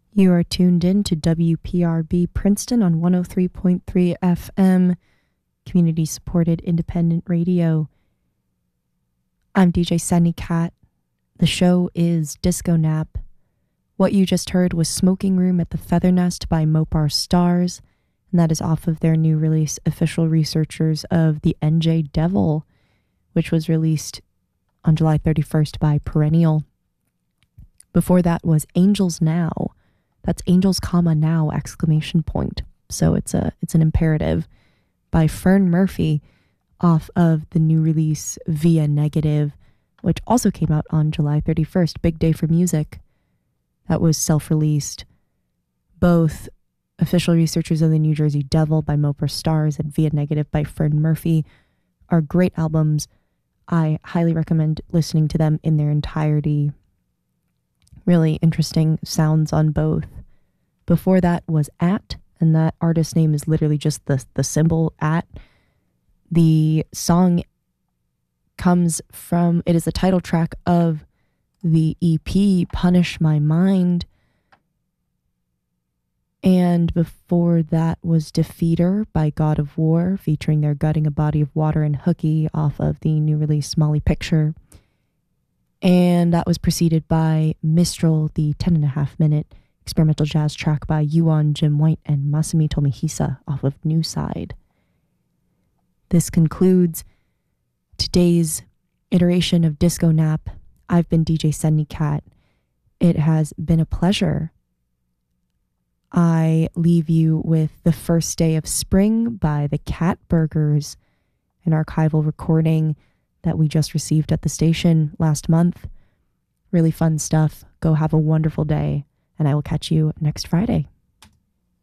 You are tuned in to WPRB Princeton on 103.3 FM, community-supported independent radio. I'm DJ Sunny Cat. The show is Disco Nap. What you just heard was Smoking Room at the Feather Nest by Mopar Stars, and that is off of their new release, Official Researchers of the NJ Devil, which was released on July 31st by Perennial. Before that was Angels Now. That's Angels, now, exclamation point. So it's an imperative by Fern Murphy off of the new release Via Negative, which also came out on July 31st. Big day for music. That was self-released. Both Official Researchers of the New Jersey Devil by Mopar Stars and Via Negative by Fern Murphy are great albums. I highly recommend listening to them in their entirety. Really interesting sounds on both. Before that was At, and that artist's name is literally just the symbol At. The song it is the title track of the EP Punish My Mind. And before that was Defeater by God of War, featuring their Gutting a Body of Water and Hooky off of the new release Molly Picture. And that was preceded by Mistral, the 10.5-minute experimental jazz track by Yuan, Jim White, and Masami Tomihisa off of New Side. This concludes today's iteration of Disco Nap. I've been DJ Sunny Cat. It has been a pleasure. I leave you with The First Day of Spring by the Cat Burgers, an archival recording that we just received at the station last month. Really fun stuff. Go have a wonderful day, and I will catch you next Friday.